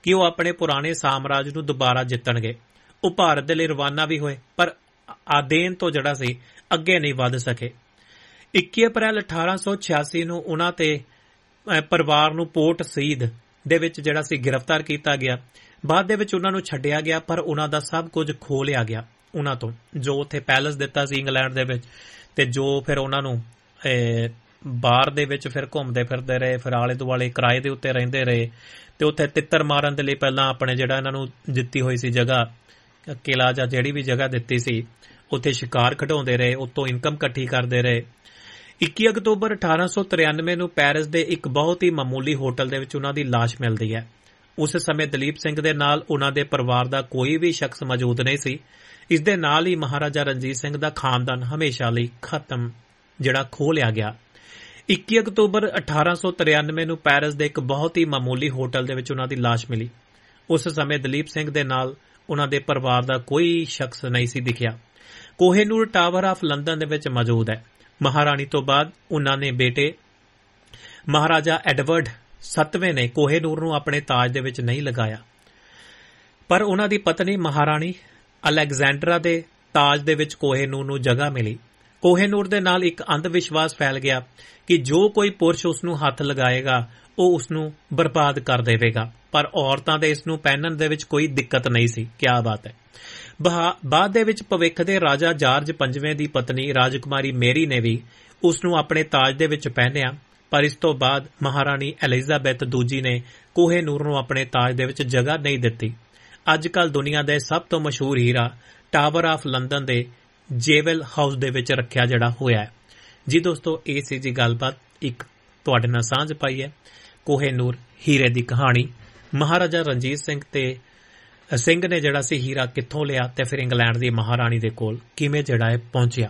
कि वो अपने पुराने साम्राज नूं दुबारा जितणगे। वो भारत दे लई रवाना भी होए पर आदेन तो जिहड़ा सी अगे नहीं वध सके। 21 अप्रैल 1886 नूं उन्हां ते परिवार नूं पोर्ट सईद दे विच जिहड़ा सी गिरफ्तार किया गया। बाद दे विच उन्हां नूं छड्डिया गया पर उन्हां दा सब कुछ खो लिया गया उन्हां तो, जो उत्थे पैलेस दिता सी इंग्लैंड दे विच ते जो फिर उन्हां नूं बाहर दे विच फिर घुमदे फिरदे रहे, फिर आले दुआले किराए दे उत्ते रहिंदे रहे ते उत्थे तित्तर मारन दे लई पहलां अपने जिहड़ा इन्हां नूं दित्ती होई सी जगह किला जां जिहड़ी भी जगह दित्ती सी उत्थे शिकार खिडाउंदे रहे, उत्तों इनकम इकट्ठी करदे रहे। 21 अक्तूबर 1893 नूं पैरिस दे एक बहुत ही मामूली होटल दे विच उन्हां दी लाश मिलदी है। उस समय दलीप सिंह दे नाल उन्हां दे परिवार दा कोई भी शख्स मौजूद नहीं सी। इस दे नाल ही महाराजा रणजीत सिंह दा खानदान हमेशा लई खत्म जिहड़ा खो लिया गया। 21 अक्तूबर 1893 नूं पैरिस दे एक बहुत ही मामूली होटल दे विच उन्हां दी लाश मिली। उस समय दलीप सिंह दे नाल उन्हां दे परिवार दा कोई शख्स नहीं सी दिखिया। कोहेनूर टावर ऑफ लंदन दे विच मौजूद है। महाराणी तो बाद उन्हां ने बेटे महाराजा एडवर्ड 7वें ने कोहेनूर नूं अपने ताज दे विच नहीं लगाया, पर उन्हां दी पत्नी महाराणी अलेगजेंड्रा दे ताज दे विच कोहेनूर नूं जगह मिली। कोहेनूर दे नाल एक अंध विश्वास फैल गया कि जो कोई पुरुष उस नूं हथ लगाएगा ਉਹ ਉਸ ਨੂੰ बर्बाद कर देवेगा, पर औरतां दे इस नूं पहनण दे विच कोई दिक्कत नहीं सी। क्या बात है। बाद दे विच भविख दे राजा जार्ज 5वें दी पत्नी राजकुमारी मेरी ने भी उस नूं अपने ताज दे विच पहनिया, पर इस तो बाद महाराणी एलिजाबैथ दूजी ने कोहेनूर नूं अपने ताज दे विच जगह नहीं दित्ती। अजकल दुनिया दे सब तो मशहूर हीरा टावर ऑफ लंदन दे जेवल हाउस दे विच रखिया जिहड़ा होया है। जी दोस्तों, ये सी जी गलबात, एक तुहाडे नाल सांझ पाई है कोहेनूर हीरे दी कहानी। महाराजा रणजीत सिंह ते सिंह ने जिहड़ा सी हीरा कित्थों लिया ते फिर इंग्लैंड दी महाराणी दे कोल किवें जिहड़ा है पहुंचिया।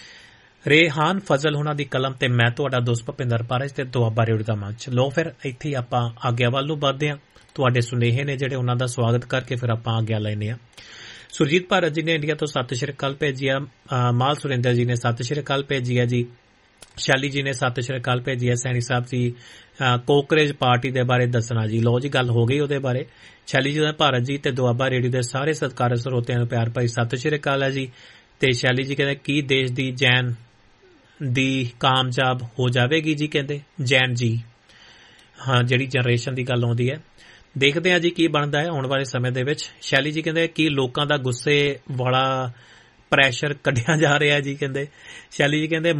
रेहान फजल हुणां दी कलम ते मैं तुहाडा दोस्त भुपिंदर पारस ते दुआबा रेडियो दा मंच। लो फिर इत्थे ही आपां आग्या वल नूं वधदे हां। तुहाडे सुनेहे ने जिहड़े उन्हां दा स्वागत करके फिर आपां आग्या लैने हां। सुरजीत भारत जी ने इंडिया तो सत श्री अकाल भेजी है। माल सुरेंद्र जी ने सत श्री अकाल भेजी है जी। शैली जी ने सत श्री अकाल भेजी है। सैनी साहब जी कोकरेज पार्टी दे बारे दसना जी। लो जी, गल हो गई उहदे बारे। शैली जी ने भारत जी ते दुआबा रेडियो दे सारे सत्कार सरोतिਆਂ ਨੂੰ प्यार भरी सत श्री अकाल है जी। ते शैली जी कहते की देश दी जैन दी कामयाब हो जाएगी जी। कहते जैन जी, हाँ, जिहड़ी जनरेशन दी गल आउंदी है, देखते हैं जी की बनता है आने वाले समय दे विच। शैली जी कहते कि लोकां दा गुस्से वाला प्रैशर कढ़िया जा रहा है जी। कहते शैली जी कहते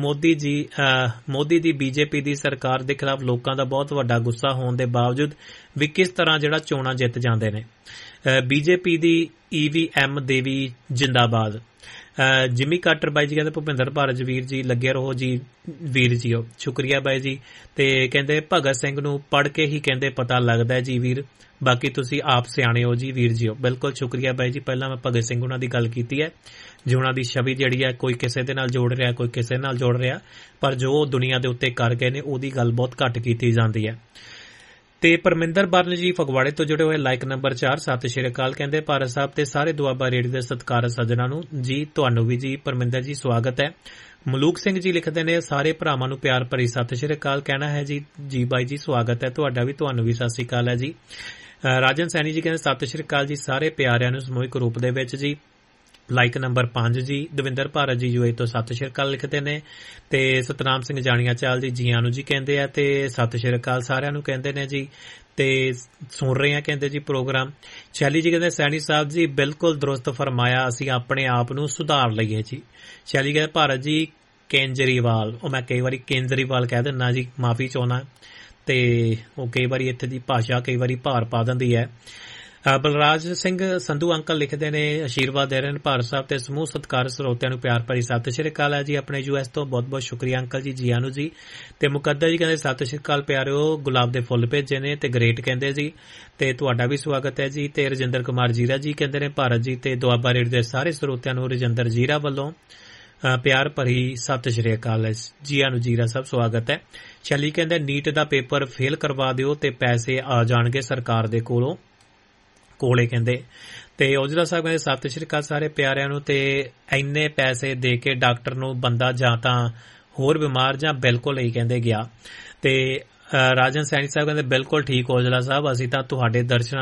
मोदी दी बीजेपी दी सरकार दे खिलाफ लोकां दा बहुत वड्डा गुस्सा होने दे बावजूद भी किस तरह जिहड़ा चोणां जित जांदे ने। बीजेपी दी EVM देवी जिंदाबाद। जिमी काटर बाई जी कहते भुपिंदर भारत वीर जी लगे रहो जी वीर जी। शुक्रिया बाई जी। ते कहते भगत सिंह नूं पढ़ के ही कहते पता लगदा है जी वीर, बाकी तुसी आप सियाणे हो जी वीर जी। बिल्कुल शुक्रिया बाई जी। पहला मैं भगत सिंह उन्हां दी गल कीती है जो उन्हां दी छवि जिहड़ी है कोई किसे दे नाल जोड़ रहा, कोई किसे नाल जोड़ रहा, पर जो दुनिया दे उत्ते कर गए ने ओहदी गल बहुत घट कीती जांदी है। ते परमिंदर बरन जी फगवाड़े तो जुड़े हुए लाइक नंबर 4 सत श्री अकाल कहते भारत साहब ते सारे दुआबा रेडियो दे सत्कार सज्जनां नूं जी। तुहानूं भी जी परमिंदर जी स्वागत है। मलूक सिंह जी लिखते ने सारे भरावां नूं प्यार भरी सत श्री अकाल कहना है जी। जी बाई जी स्वागत है तुहाडा भी, तुहानूं भी सत श्री अकाल है जी। राजन सैनी जी कहते सत श्री अकाल जी सारे प्यारिआं नूं समूहिक रूप दे विच जी। लाइक नंबर 5 जी। दविंदर भारत जी यूए तो सत श्री अकाल लिखते ने। ते सतनाम सिंह जाणिया चाल जी जी आनू जी कहते हैं ते सत श्री अकाल सारिआं नूं कहते ने जी। ते सुन रहे हैं कहते जी प्रोग्राम। शैली जी कहते सैनी साहब जी बिल्कुल दुरुस्त फरमाया, असीं अपने आप नूं सुधार लईए जी। शैली कहते भारत जी केजरीवाल, मैं कई बारी केजरीवाल कह दिंदा जी, माफी चाहुंदा। ते वो कई बारी इत्थे दी भाषा कई बारी भार पा दिंदी है। बलराज सिंह संधू अंकल लिखते ने आशीर्वाद दे रहे हैं भारत साहब ते समूह सत्कार सरोतिਆਂ ਨੂੰ प्यार भरी सत श्री अकाल है जी। अपने US तो बहुत बहुत शुक्रिया अंकल जी, जी आनू जी। ते मुकद्दर जी कहते सत श्री अकाल प्यारिओ, गुलाब दे फुੱਲ भेजे ने ते ग्रेट कहते जी। ते तुहाडा भी स्वागत है जी। ते रजिंदर कुमार जीरा जी कहते ने भारत जी ते दुआबा रेडियो दे सारे ਸਰੋਤਿਆਂ ਨੂੰ रजिंदर जीरा ਵੱਲੋਂ प्यार भरी सत श्री अकाल है जी। आनू जीरा सब स्वागत है। शैली कहते नीट दा पेपर फेल करवा दिओ ते पैसे आ जाणगे सरकार दे कोलों कोले कहते। ते औजला साहब कहते सत श्री अकाल सारे प्यारिਆਂ ਨੂੰ। ते इन्ने पैसे दे के डॉक्टर ਨੂੰ ਬੰਦਾ ਜਾਂ ਤਾਂ ਹੋਰ ਬਿਮਾਰ ਜਾਂ ਬਿਲਕੁਲ ਹੀ ਕਹਿੰਦੇ ਗਿਆ। ਤੇ ਰਾਜਨ ਸੈਣੀ ਸਾਹਿਬ ਕਹਿੰਦੇ ਬਿਲਕੁਲ ਠੀਕ ਔਜਲਾ ਸਾਹਿਬ, ਅਸੀਂ ਤਾਂ ਤੁਹਾਡੇ ਦਰਸ਼ਨਾਂ